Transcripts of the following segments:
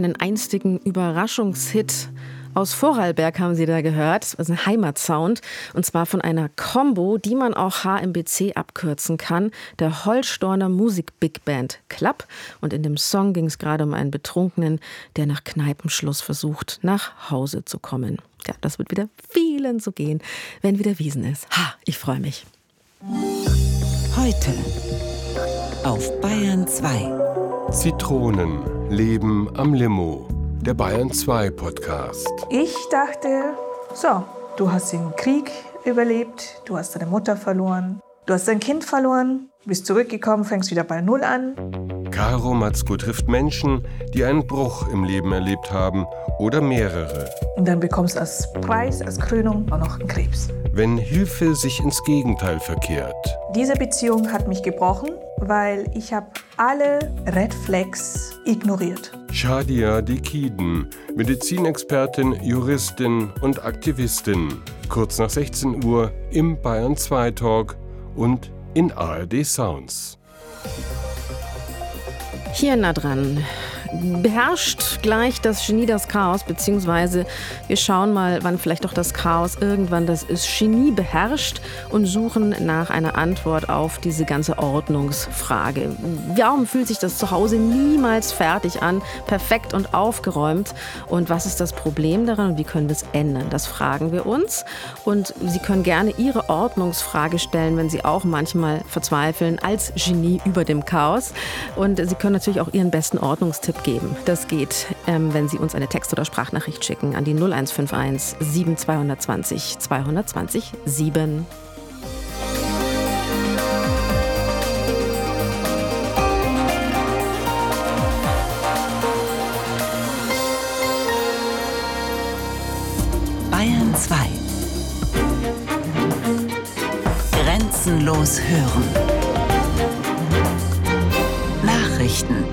einen einstigen Überraschungshit. Aus Vorarlberg haben Sie da gehört, das ist ein Heimatsound, und zwar von einer Combo, die man auch HMBC abkürzen kann, der Holstorner Musik-Big Band Club. Und in dem Song ging es gerade um einen Betrunkenen, der nach Kneipenschluss versucht, nach Hause zu kommen. Ja, das wird wieder vielen so gehen, wenn wieder Wiesn ist. Ha, ich freue mich. Heute auf Bayern 2. Zitronen leben am Limo. Der Bayern 2 Podcast. Ich dachte, so, du hast den Krieg überlebt, du hast deine Mutter verloren, du hast dein Kind verloren, bist zurückgekommen, fängst wieder bei Null an. Caro Matzko trifft Menschen, die einen Bruch im Leben erlebt haben oder mehrere. Und dann bekommst du als Preis, als Krönung auch noch einen Krebs. Wenn Hilfe sich ins Gegenteil verkehrt. Diese Beziehung hat mich gebrochen, weil ich habe alle Red Flags ignoriert. Shadia Dekiden, Medizinexpertin, Juristin und Aktivistin. Kurz nach 16 Uhr im Bayern 2 Talk und in ARD Sounds. Hier nah dran. Beherrscht gleich das Genie das Chaos, beziehungsweise wir schauen mal, wann vielleicht auch das Chaos irgendwann das Genie beherrscht und suchen nach einer Antwort auf diese ganze Ordnungsfrage. Warum fühlt sich das Zuhause niemals fertig an, perfekt und aufgeräumt? Und was ist das Problem daran und wie können wir es ändern? Das fragen wir uns. Und Sie können gerne Ihre Ordnungsfrage stellen, wenn Sie auch manchmal verzweifeln, als Genie über dem Chaos. Und Sie können natürlich auch Ihren besten Ordnungstipp geben. Das geht, wenn Sie uns eine Text- oder Sprachnachricht schicken an die 0151 7220 220 7. Bayern 2. Grenzenlos hören. Nachrichten.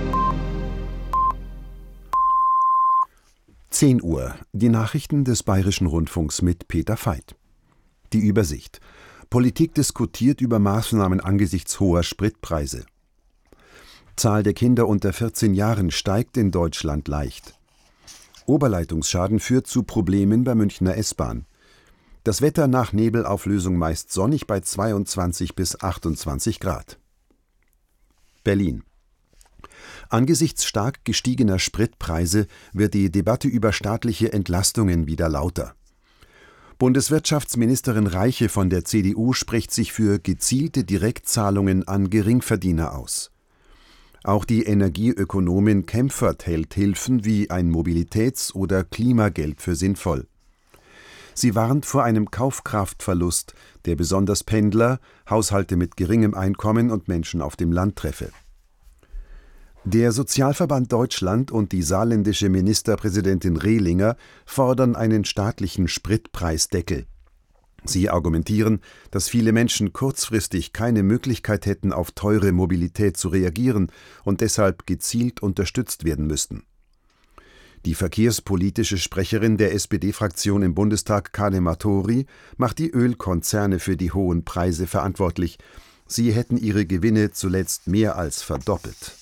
10 Uhr. Die Nachrichten des Bayerischen Rundfunks mit Peter Veit. Die Übersicht. Politik diskutiert über Maßnahmen angesichts hoher Spritpreise. Zahl der Kinder unter 14 Jahren steigt in Deutschland leicht. Oberleitungsschaden führt zu Problemen bei Münchner S-Bahn. Das Wetter nach Nebelauflösung meist sonnig bei 22 bis 28 Grad. Berlin. Angesichts stark gestiegener Spritpreise wird die Debatte über staatliche Entlastungen wieder lauter. Bundeswirtschaftsministerin Reiche von der CDU spricht sich für gezielte Direktzahlungen an Geringverdiener aus. Auch die Energieökonomin Kempfert hält Hilfen wie ein Mobilitäts- oder Klimageld für sinnvoll. Sie warnt vor einem Kaufkraftverlust, der besonders Pendler, Haushalte mit geringem Einkommen und Menschen auf dem Land treffe. Der Sozialverband Deutschland und die saarländische Ministerpräsidentin Rehlinger fordern einen staatlichen Spritpreisdeckel. Sie argumentieren, dass viele Menschen kurzfristig keine Möglichkeit hätten, auf teure Mobilität zu reagieren und deshalb gezielt unterstützt werden müssten. Die verkehrspolitische Sprecherin der SPD-Fraktion im Bundestag, Kadema Tori, macht die Ölkonzerne für die hohen Preise verantwortlich. Sie hätten ihre Gewinne zuletzt mehr als verdoppelt.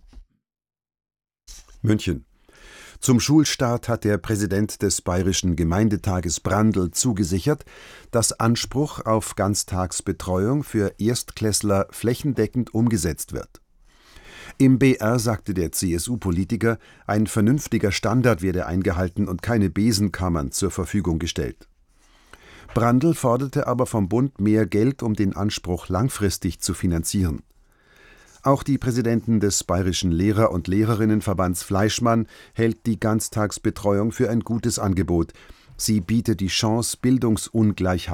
München. Zum Schulstart hat der Präsident des Bayerischen Gemeindetages Brandl zugesichert, dass Anspruch auf Ganztagsbetreuung für Erstklässler flächendeckend umgesetzt wird. Im BR sagte der CSU-Politiker, ein vernünftiger Standard werde eingehalten und keine Besenkammern zur Verfügung gestellt. Brandl forderte aber vom Bund mehr Geld, um den Anspruch langfristig zu finanzieren. Auch die Präsidentin des Bayerischen Lehrer- und Lehrerinnenverbands Fleischmann hält die Ganztagsbetreuung für ein gutes Angebot. Sie bietet die Chance, Bildungsungleichheit